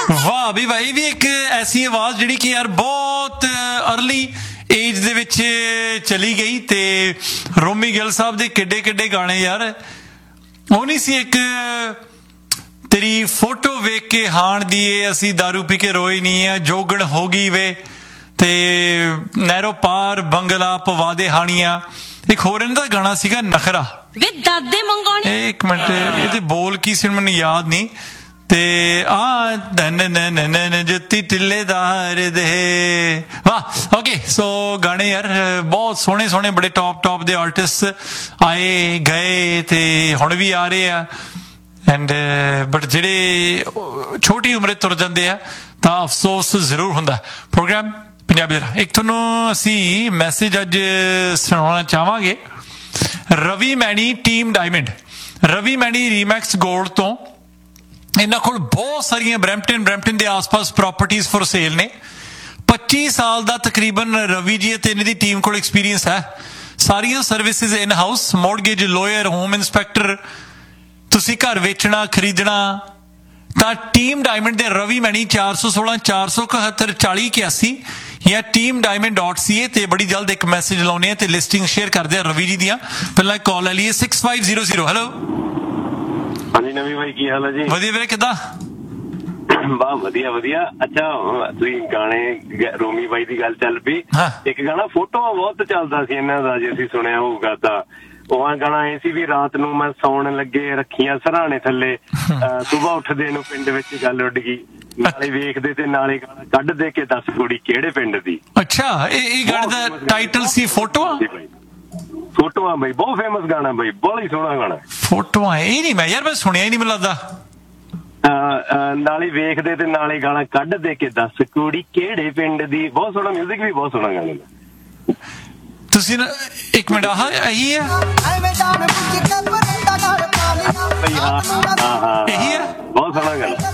ਵਾਹ ਵੀ ਭਾਈ ਵੀ ਇੱਕ ਐਸੀ ਆਵਾਜ਼ ਜਿਹੜੀ ਕਿ ਯਾਰ ਬਹੁਤ ਅਰਲੀ ਏਜ ਦੇ ਵਿੱਚ ਚਲੀ ਗਈ ਤੇ ਰੋਮੀ ਗਿੱਲ ਸਾਹਿਬ ਦੇ ਕਿੱਡੇ ਕਿੱਡੇ ਗਾਣੇ ਯਾਰ ਉਹ ਨਹੀਂ ਸੀ ਇੱਕ ਤੇਰੀ ਫੋਟੋ ਵੇਖ ਕੇ ਹਾਣ ਦੀ ਏ ਅਸੀਂ ਦਾਰੂ ਪੀ ਕੇ ਰੋਏ ਨਹੀਂ ਆ ਜੋਗਣ ਹੋ ਗਈ ਵੇ ਤੇ ਨਹਿਰੋ ਪਾਰ ਬੰਗਲਾ ਪਵਾ ਦੇ ਹਾਣੀਆਂ ਇੱਕ ਹੋਰ ਇਹਨਾਂ ਦਾ ਗਾਣਾ ਸੀਗਾ ਨਖਰਾ ਵੇ ਦਾਦੇ ਮੰਗਾਉਣੇ ਇੱਕ ਮਿੰਟ ਇਹਦੇ ਬੋਲ ਕੀ ਸੀ ਮੈਨੂੰ ਯਾਦ ਨਹੀਂ ਤੇ ਆ ਜੁੱਤੀ ਟਿੱਲੇਦਾਰ ਦੇ ਵਾਹ ਓਕੇ ਸੋ ਗਾਣੇ ਯਾਰ ਬਹੁਤ ਸੋਹਣੇ ਸੋਹਣੇ ਬੜੇ ਟੌਪ ਦੇ ਆਰਟਿਸਟ ਆਏ ਗਏ ਤੇ ਹੁਣ ਵੀ ਆ ਰਹੇ ਆ ਐਂਡ ਬਟ ਜਿਹੜੇ ਛੋਟੀ ਉਮਰੇ ਤੁਰ ਜਾਂਦੇ ਆ ਤਾਂ ਅਫਸੋਸ ਜ਼ਰੂਰ ਹੁੰਦਾ ਪ੍ਰੋਗਰਾਮ ਪੰਜਾਬੀ ਦਾ ਇੱਕ ਤੁਹਾਨੂੰ ਅਸੀਂ ਮੈਸੇਜ ਅੱਜ ਸੁਣਾਉਣਾ ਚਾਹਾਂਗੇ Ravi ਮੈਣੀ team diamond Ravi ਮੈਣੀ ਰੀਮੈਕਸ gold ਤੋਂ ਇਹਨਾਂ ਕੋਲ ਬਹੁਤ ਸਾਰੀਆਂ ਬਰੈਂਪਟਨ ਦੇ ਆਸ-ਪਾਸ ਪ੍ਰਾਪਰਟੀਜ਼ ਫॉर ਸੇਲ ਨੇ 25 ਸਾਲ ਦਾ ਤਕਰੀਬਨ ਰਵੀ ਜੀ ਤੇ ਇਹਨਾਂ ਦੀ ਟੀਮ ਕੋਲ ਐਕਸਪੀਰੀਅੰਸ ਹੈ ਸਾਰੀਆਂ services in house mortgage lawyer home inspector ਤੁਸੀਂ ਘਰ ਵੇਚਣਾ ਖਰੀਦਣਾ ਤਾਂ ਟੀਮ ਡਾਇਮੰਡ ਦੇ ਰਵੀ ਮੈਣੀ 416 471 4081 ਜਾਂ teamdiamond.ca ਤੇ ਬੜੀ ਜਲਦ ਇੱਕ ਮੈਸੇਜ ਲਾਉਣੇ ਆ ਤੇ ਲਿਸਟਿੰਗ ਸ਼ੇਅਰ ਕਰਦੇ ਆ ਰਵੀ ਜੀ ਦੀਆਂ ਪਹਿਲਾਂ ਕਾਲ ਲੈ ਲਈਏ 6500 ਹੈਲੋ ਹਾਂਜੀ ਨਵੀਂ ਭਾਈ ਕੀ ਹਾਲ ਹੈ ਜੀ ਵਧੀਆ ਵੀਰੇ ਕਿੱਦਾਂ ਵਾਹ ਵਧੀਆ ਅੱਛਾ ਤੁਸੀਂ ਗਾਣੇ ਰੋਮੀ ਬਾਈ ਦੀ ਗੱਲ ਚੱਲ ਪਈ ਇੱਕ ਗਾਣਾ ਫੋਟੋਆਂ ਬਹੁਤ ਚੱਲਦਾ ਸੀ ਇਹਨਾਂ ਦਾ ਜੇ ਅਸੀਂ ਸੁਣਿਆ ਹੋਊਗਾ ਤਾਂ ਉਹ ਗਾਣਾ ਇਹ ਸੀ ਵੀ ਰਾਤ ਨੂੰ ਮੈਂ ਸੌਣ ਲੱਗੇ ਰੱਖੀਆਂ ਸਰਾਣੇ ਥੱਲੇ ਸੁਬਾਹ ਉੱਠਦੇ ਨੂੰ ਪਿੰਡ ਵਿੱਚ ਗੱਲ ਉੱਡ ਗਈ ਨਾਲੇ ਵੇਖਦੇ ਤੇ ਨਾਲੇ ਗਾਣਾ ਕੱਢ ਦੇ ਕੇ ਦੱਸ ਕੁੜੀ ਕਿਹੜੇ ਪਿੰਡ ਦੀ ਅੱਛਾ ਇਹ ਗਾਣੇ ਦਾ ਟਾਈਟਲ ਸੀ ਫੋਟੋਆਂ ਬਈ ਬਹੁਤ ਫੇਮਸ ਗਾਣਾ ਬਈ ਬਹੁਤ ਹੀ ਸੋਹਣਾ ਗਾਣਾ ਫੋਟੋਆਂ ਇਹ ਨਹੀਂ ਮੈਂ ਯਾਰ ਮੈਂ ਸੁਣਿਆ ਹੀ ਨਹੀਂ ਮੈਨੂੰ ਲੱਗਦਾ ਨਾਲੇ ਵੇਖਦੇ ਤੇ ਨਾਲੇ ਗਾਣਾ ਕੱਢ ਦੇ ਕੇ ਦੱਸ ਕੁੜੀ ਕਿਹੜੇ ਪਿੰਡ ਦੀ ਬਹੁਤ ਸੋਹਣਾ ਮਿਊਜ਼ਿਕ ਵੀ ਬਹੁਤ ਸੋਹਣਾ ਗਾਣੇ ਦਾ ਤੁਸੀਂ ਇੱਕ ਮਿੰਟ ਆਹ ਇਹੀ ਹੈ